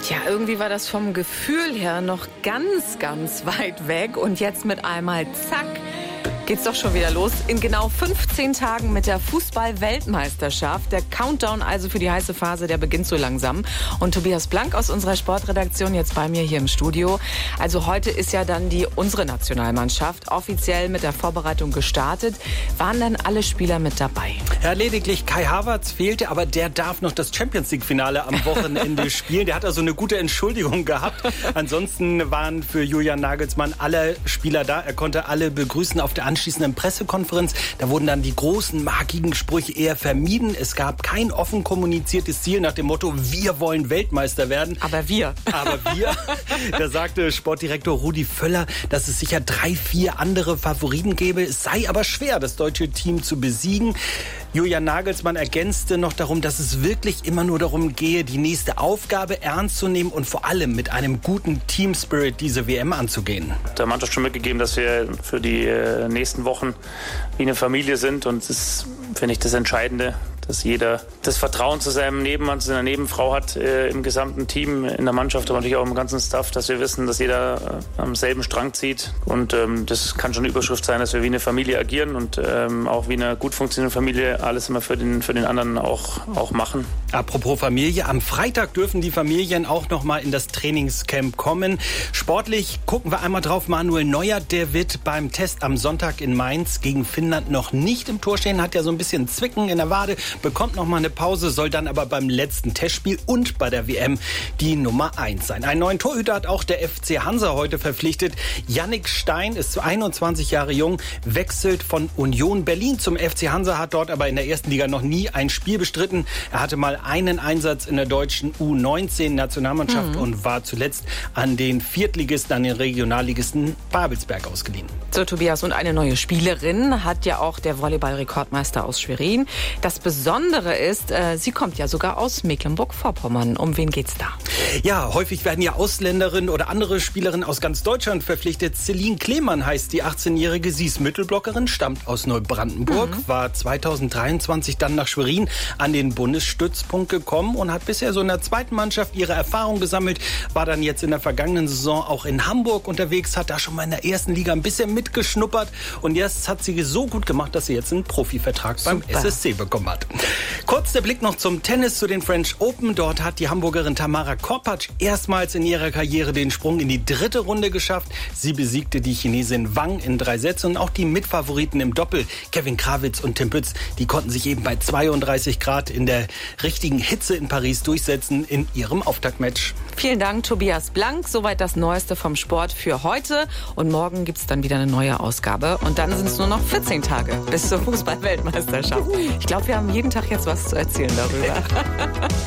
Tja, irgendwie war das vom Gefühl her noch ganz, ganz weit weg. Und jetzt mit einmal, zack, geht's doch schon wieder los. In genau 15 Tagen mit der Fußball-Weltmeisterschaft. Der Countdown also für die heiße Phase, der beginnt so langsam. Und Tobias Blank aus unserer Sportredaktion jetzt bei mir hier im Studio. Also heute ist ja dann unsere Nationalmannschaft offiziell mit der Vorbereitung gestartet. Waren dann alle Spieler mit dabei? Ja, lediglich Kai Havertz fehlte, aber der darf noch das Champions-League-Finale am Wochenende spielen. Der hat also eine gute Entschuldigung gehabt. Ansonsten waren für Julian Nagelsmann alle Spieler da. Er konnte alle begrüßen auf der anschließenden Pressekonferenz. Da wurden dann die großen, markigen Sprüche eher vermieden. Es gab kein offen kommuniziertes Ziel nach dem Motto, wir wollen Weltmeister werden. Aber wir. Da sagte Sportdirektor Rudi Völler, dass es sicher 3, 4 andere Favoriten gäbe. Es sei aber schwer, das deutsche Team zu besiegen. Julian Nagelsmann ergänzte noch darum, dass es wirklich immer nur darum gehe, die nächste Aufgabe ernst zu nehmen und vor allem mit einem guten Team-Spirit diese WM anzugehen. Der Mannschaft schon mitgegeben, dass wir für die nächsten Wochen wie eine Familie sind, und das ist, finde ich, das Entscheidende, dass jeder das Vertrauen zu seinem Nebenmann, zu seiner Nebenfrau hat, im gesamten Team, in der Mannschaft, aber natürlich auch im ganzen Staff, dass wir wissen, dass jeder am selben Strang zieht. Und das kann schon eine Überschrift sein, dass wir wie eine Familie agieren und auch wie eine gut funktionierende Familie alles immer für den anderen auch machen. Apropos Familie, am Freitag dürfen die Familien auch noch mal in das Trainingscamp kommen. Sportlich gucken wir einmal drauf. Manuel Neuer, der wird beim Test am Sonntag in Mainz gegen Finnland noch nicht im Tor stehen, hat ja so ein bisschen Zwicken in der Wade, bekommt noch mal eine Pause, soll dann aber beim letzten Testspiel und bei der WM die Nummer 1 sein. Einen neuen Torhüter hat auch der FC Hansa heute verpflichtet. Yannick Stein ist 21 Jahre jung, wechselt von Union Berlin zum FC Hansa, hat dort aber in der ersten Liga noch nie ein Spiel bestritten. Er hatte mal einen Einsatz in der deutschen U19-Nationalmannschaft und war zuletzt an den Viertligisten, an den Regionalligisten Babelsberg ausgeliehen. So, Tobias, und eine neue Spielerin hat ja auch der Volleyball-Rekordmeister aus Schwerin. Das Besondere ist, sie kommt ja sogar aus Mecklenburg-Vorpommern. Um wen geht's da? Ja, häufig werden ja Ausländerinnen oder andere Spielerinnen aus ganz Deutschland verpflichtet. Celine Klemann heißt die 18-Jährige. Sie ist Mittelblockerin, stammt aus Neubrandenburg, war 2023 dann nach Schwerin an den Bundesstützpunkt gekommen und hat bisher so in der zweiten Mannschaft ihre Erfahrung gesammelt, war dann jetzt in der vergangenen Saison auch in Hamburg unterwegs, hat da schon mal in der ersten Liga ein bisschen mitgeschnuppert und jetzt hat sie so gut gemacht, dass sie jetzt einen Profivertrag beim SSC bekommen hat. Kurz der Blick noch zum Tennis, zu den French Open. Dort hat die Hamburgerin Tamara Korpatsch erstmals in ihrer Karriere den Sprung in die 3. Runde geschafft. Sie besiegte die Chinesin Wang in 3 Sätzen und auch die Mitfavoriten im Doppel, Kevin Krawitz und Tim Pütz, die konnten sich eben bei 32 Grad in der richtigen Hitze in Paris durchsetzen in ihrem Auftaktmatch. Vielen Dank, Tobias Blank. Soweit das Neueste vom Sport für heute. Und morgen gibt's dann wieder eine neue Ausgabe. Und dann sind es nur noch 14 Tage bis zur Fußball-Weltmeisterschaft. Ich glaube, wir haben jeden Tag jetzt was zu erzählen darüber.